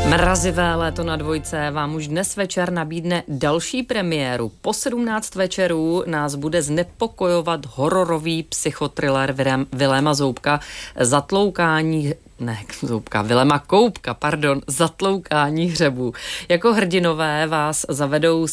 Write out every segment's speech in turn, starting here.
Mrazivé léto na Dvojce vám už dnes večer nabídne další premiéru. Po 17 večerů nás bude znepokojovat hororový psychotriller Viléma Zatloukání hřebů. Jako hrdinové vás zavedou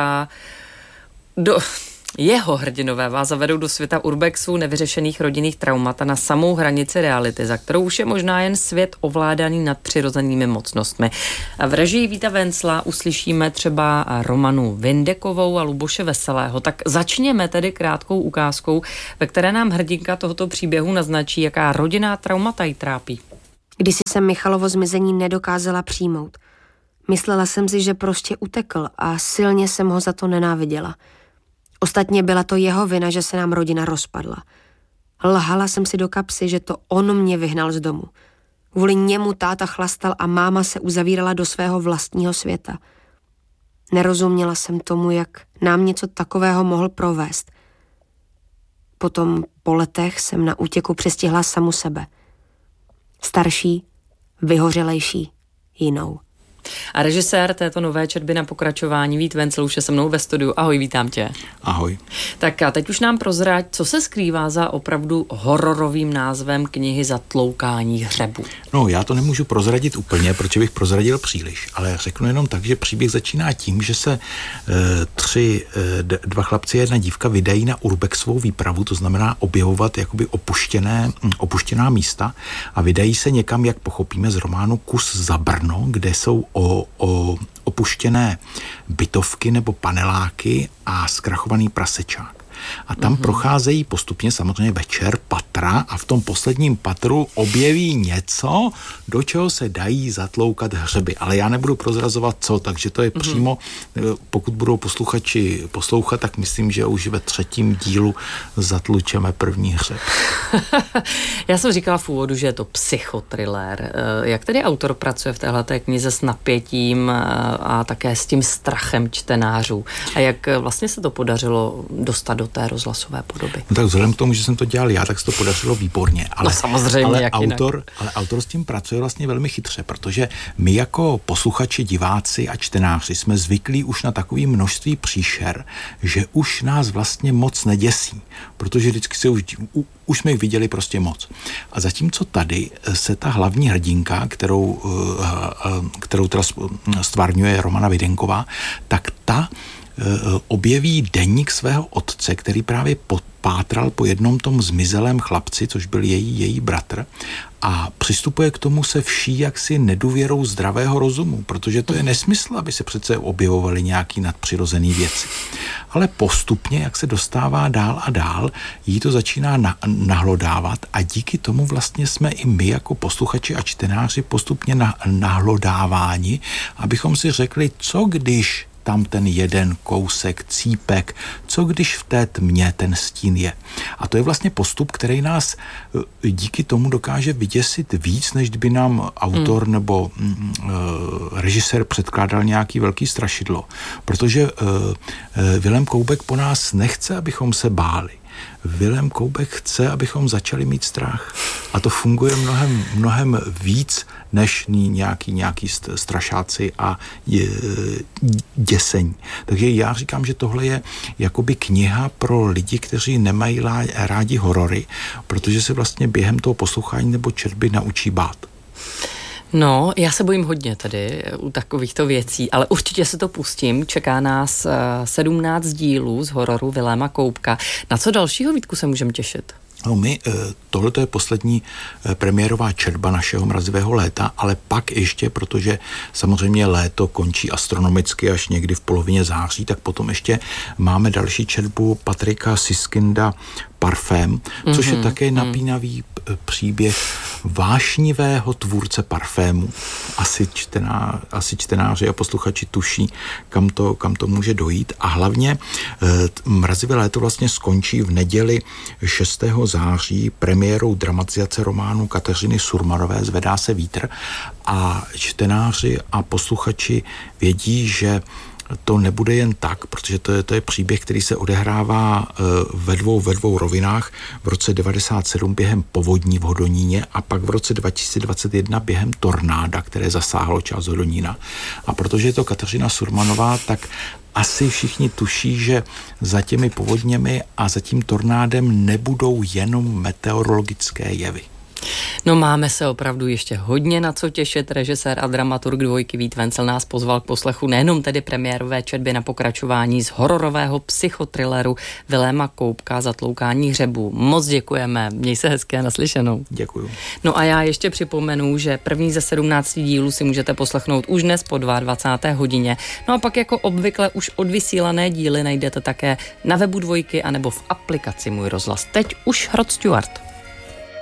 do světa urbexů, nevyřešených rodinných traumat a na samou hranici reality, za kterou už je možná jen svět ovládaný nadpřirozenými mocnostmi. V režii Víta Vencla uslyšíme třeba Romanu Vindekovou a Luboše Veselého. Tak začněme tedy krátkou ukázkou, ve které nám hrdinka tohoto příběhu naznačí, jaká rodinná traumata jí trápí. Kdysi jsem Michalovo zmizení nedokázala přijmout. Myslela jsem si, že prostě utekl a silně jsem ho za to nenáviděla. Ostatně byla to jeho vina, že se nám rodina rozpadla. Lhala jsem si do kapsy, že to on mě vyhnal z domu. Kvůli němu táta chlastal a máma se uzavírala do svého vlastního světa. Nerozuměla jsem tomu, jak nám něco takového mohl provést. Potom po letech jsem na útěku přestihla samu sebe. Starší, vyhořelejší, jinou. A režisér této nové četby na pokračování Vít Vencl už je se mnou ve studiu. Ahoj, vítám tě. Ahoj. Tak a teď už nám prozrať, co se skrývá za opravdu hororovým názvem knihy Zatloukání hřebů. No, já to nemůžu prozradit úplně, protože bych prozradil příliš, ale řeknu jenom tak, že příběh začíná tím, že se dva chlapci a jedna dívka vydají na urbexovou výpravu, to znamená objevovat jakoby opuštěná místa a vydají se někam, jak pochopíme z románu, kus za Brno, kde jsou opuštěné bytovky nebo paneláky a zkrachovaný prasečák. A tam procházejí postupně samozřejmě večer patra a v tom posledním patru objeví něco, do čeho se dají zatloukat hřeby. Ale já nebudu prozrazovat co, takže to je přímo, pokud budou posluchači poslouchat, tak myslím, že už ve 3. dílu zatlučeme první hřeb. Já jsem říkala v úvodu, že je to psychotriller. Jak tedy autor pracuje v téhleté knize s napětím a také s tím strachem čtenářů? A jak vlastně se to podařilo dostat do té rozhlasové podoby? No tak vzhledem k tomu, že jsem to dělal já, tak se to podařilo výborně. Ale, no samozřejmě, ale autor s tím pracuje vlastně velmi chytře, protože my jako posluchači, diváci a čtenáři jsme zvyklí už na takové množství příšer, že už nás vlastně moc neděsí, protože vždycky se už jsme jich viděli prostě moc. A zatímco tady se ta hlavní hrdinka, kterou teda stvárňuje Romana Vindeková, tak ta objeví deník svého otce, který právě pátral po jednom tom zmizelém chlapci, což byl její bratr, a přistupuje k tomu se vší jaksi nedůvěrou zdravého rozumu, protože to je nesmysl, aby se přece objevovaly nějaký nadpřirozený věci. Ale postupně, jak se dostává dál a dál, jí to začíná nahlodávat a díky tomu vlastně jsme i my jako posluchači a čtenáři postupně nahlodáváni, abychom si řekli, co když tam ten jeden kousek, cípek, co když v té tmě ten stín je. A to je vlastně postup, který nás díky tomu dokáže vyděsit víc, než by nám autor nebo režisér předkládal nějaký velký strašidlo. Protože Vilém Koubek po nás nechce, abychom se báli. Vilém Koubek chce, abychom začali mít strach. A to funguje mnohem víc, než nějaký strašáci a děsení. Takže já říkám, že tohle je jakoby kniha pro lidi, kteří nemají rádi horory, protože se vlastně během toho poslouchání nebo četby naučí bát. No, já se bojím hodně tady u takovýchto věcí, ale určitě se to pustím. Čeká nás 17 dílů z hororu Viléma Koubka. Na co dalšího, Vítku, se můžeme těšit? No tohle je poslední premiérová četba našeho mrazivého léta, ale pak ještě, protože samozřejmě léto končí astronomicky až někdy v polovině září, tak potom ještě máme další četbu Patrika Siskinda Parfém, což je také napínavý příběh vášnivého tvůrce parfému. Asi čtenáři a posluchači tuší, kam to může dojít. A hlavně mrazivé léto vlastně skončí v neděli 6. září premiérou dramatizace románu Kateřiny Surmarové Zvedá se vítr a čtenáři a posluchači vědí, že to nebude jen tak, protože to je příběh, který se odehrává ve dvou rovinách. V roce 1997 během povodní v Hodoníně a pak v roce 2021 během tornáda, které zasáhlo část Hodonína. A protože je to Kateřina Surmanová, tak asi všichni tuší, že za těmi povodněmi a za tím tornádem nebudou jenom meteorologické jevy. No máme se opravdu ještě hodně na co těšit. Režisér a dramaturg Dvojky Vít Vencel nás pozval k poslechu nejenom tedy premiérové četby na pokračování z hororového psychotrilleru Viléma Koubka Zatloukání hřebů. Moc děkujeme, měj se hezky a naslyšenou. Děkuju. No a já ještě připomenu, že první ze 17 dílů si můžete poslechnout už dnes po 22. hodině. No a pak jako obvykle už odvysílané díly najdete také na webu Dvojky anebo v aplikaci Můj rozhlas. Teď už Rod Stewart.